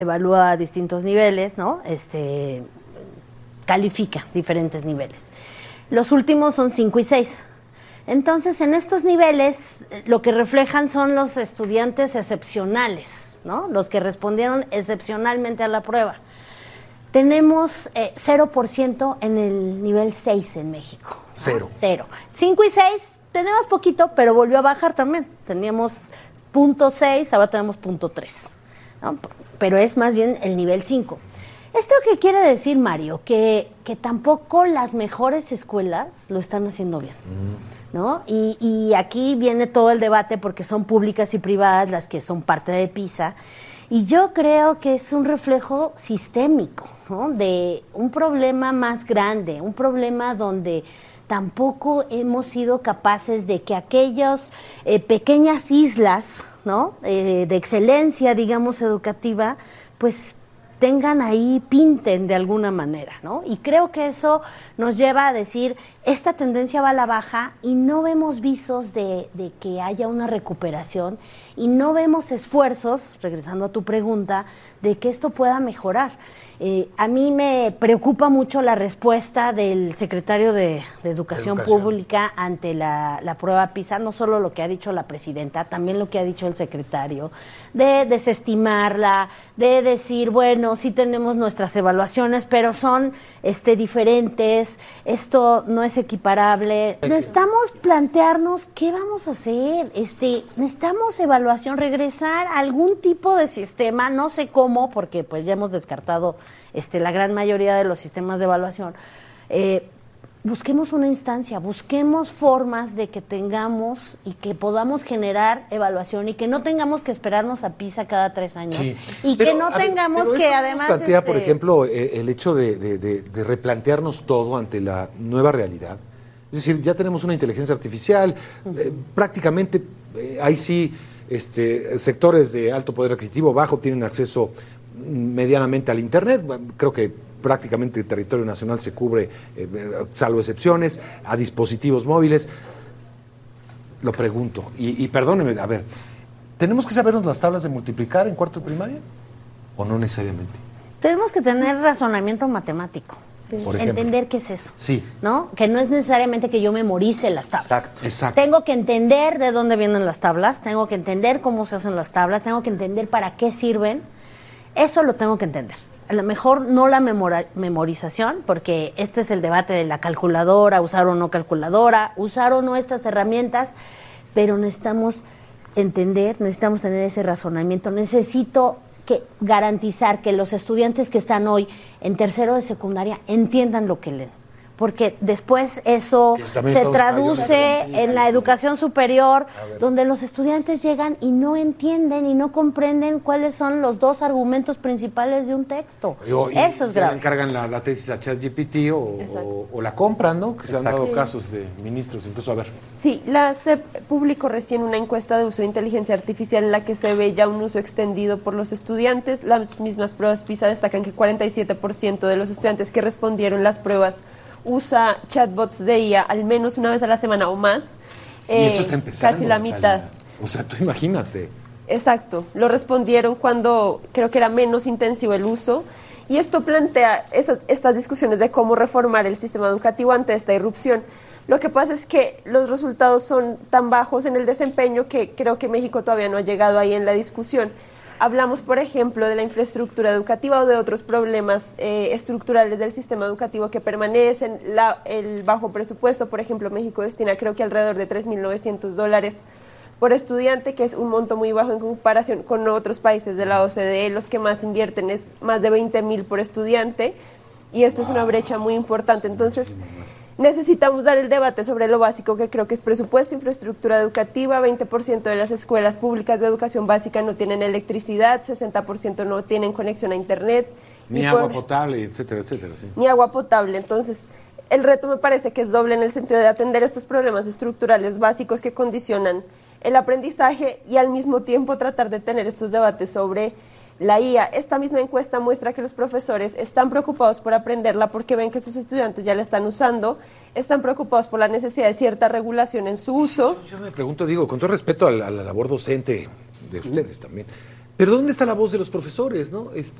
evalúa distintos niveles, ¿no? Califica diferentes niveles. Los últimos son 5 y 6. Entonces, en estos niveles, lo que reflejan son los estudiantes excepcionales, ¿no? Los que respondieron excepcionalmente a la prueba. Tenemos 0% en el nivel 6 en México. Cero. 5 y 6 tenemos poquito, pero volvió a bajar también. Teníamos 0.6, ahora tenemos 0.3, ¿no? Pero es más bien el nivel 5. ¿Esto qué quiere decir, Mario? Que tampoco las mejores escuelas lo están haciendo bien, ¿no? Y aquí viene todo el debate porque son públicas y privadas las que son parte de PISA. Y yo creo que es un reflejo sistémico, ¿no? De un problema más grande, un problema donde tampoco hemos sido capaces de que aquellas pequeñas islas, ¿no? De excelencia, digamos, educativa, pues tengan ahí, pinten de alguna manera, ¿no? Y creo que eso nos lleva a decir, esta tendencia va a la baja y no vemos visos de que haya una recuperación y no vemos esfuerzos, regresando a tu pregunta, de que esto pueda mejorar. A mí me preocupa mucho la respuesta del secretario de Educación Pública ante la prueba PISA, no solo lo que ha dicho la presidenta, también lo que ha dicho el secretario, de desestimarla, de decir, bueno, sí tenemos nuestras evaluaciones, pero son diferentes, esto no es equiparable. Necesitamos plantearnos qué vamos a hacer, necesitamos evaluación, regresar a algún tipo de sistema, no sé cómo, porque pues ya hemos descartado la gran mayoría de los sistemas de evaluación. Busquemos una instancia, busquemos formas de que tengamos y que podamos generar evaluación y que no tengamos que esperarnos a PISA cada 3 años. Sí. Y pero, que no tengamos que además... plantea, por ejemplo, el hecho de replantearnos todo ante la nueva realidad. Es decir, ya tenemos una inteligencia artificial, prácticamente ahí sí sectores de alto poder adquisitivo bajo tienen acceso medianamente al Internet. Creo que prácticamente el territorio nacional se cubre, salvo excepciones, a dispositivos móviles. Lo pregunto, y perdóneme, a ver, ¿tenemos que sabernos las tablas de multiplicar en cuarto de primaria? ¿O no necesariamente? Tenemos que tener razonamiento matemático. Sí. Entender qué es eso, sí, ¿no? Que no es necesariamente que yo memorice las tablas. Exacto. Tengo que entender de dónde vienen las tablas, tengo que entender cómo se hacen las tablas, tengo que entender para qué sirven. Eso lo tengo que entender. A lo mejor no la memorización, porque este es el debate de la calculadora, usar o no calculadora, usar o no estas herramientas, pero necesitamos entender, necesitamos tener ese razonamiento. Necesito garantizar que los estudiantes que están hoy en tercero de secundaria entiendan lo que leen, porque después eso se traduce en la educación superior, donde los estudiantes llegan y no entienden y no comprenden cuáles son los 2 argumentos principales de un texto. Eso es grave. Le encargan la tesis a ChatGPT o la compran, ¿no? Que se han dado casos de ministros, incluso, a ver. Sí, la SEP publicó recién una encuesta de uso de inteligencia artificial en la que se ve ya un uso extendido por los estudiantes. Las mismas pruebas PISA destacan que 47% de los estudiantes que respondieron las pruebas usa chatbots de IA al menos una vez a la semana o más. Y esto está empezando. Casi la mitad. O sea, tú imagínate. Exacto. Lo respondieron cuando creo que era menos intensivo el uso. Y esto plantea estas discusiones de cómo reformar el sistema educativo ante esta irrupción. Lo que pasa es que los resultados son tan bajos en el desempeño que creo que México todavía no ha llegado ahí en la discusión. Hablamos, por ejemplo, de la infraestructura educativa o de otros problemas estructurales del sistema educativo que permanecen, el bajo presupuesto. Por ejemplo, México destina creo que alrededor de $3.900 por estudiante, que es un monto muy bajo en comparación con otros países de la OCDE. Los que más invierten es más de $20,000 por estudiante, y esto es una brecha muy importante. Entonces, necesitamos dar el debate sobre lo básico, que creo que es presupuesto, infraestructura educativa. 20% de las escuelas públicas de educación básica no tienen electricidad, 60% no tienen conexión a Internet. Ni agua potable, etcétera, etcétera. Sí. Ni agua potable. Entonces, el reto me parece que es doble en el sentido de atender estos problemas estructurales básicos que condicionan el aprendizaje y al mismo tiempo tratar de tener estos debates sobre la IA. Esta misma encuesta muestra que los profesores están preocupados por aprenderla porque ven que sus estudiantes ya la están usando, están preocupados por la necesidad de cierta regulación en su uso. Yo me pregunto, digo, con todo respeto a la labor docente de ustedes también, Pero ¿dónde está la voz de los profesores, no?